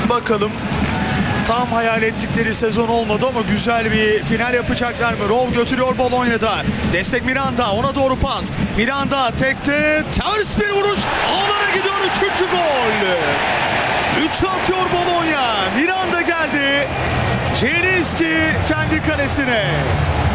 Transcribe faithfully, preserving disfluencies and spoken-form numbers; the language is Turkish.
Bakalım. Tam hayal ettikleri sezon olmadı ama güzel bir final yapacaklar mı? Rov götürüyor Bolonya'da. Destek Miranda, ona doğru pas. Miranda tekte ters bir vuruş. Ağlara gidiyor, üçüncü gol. üçe atıyor Bologna. Miranda geldi. Zielinski kendi kalesine.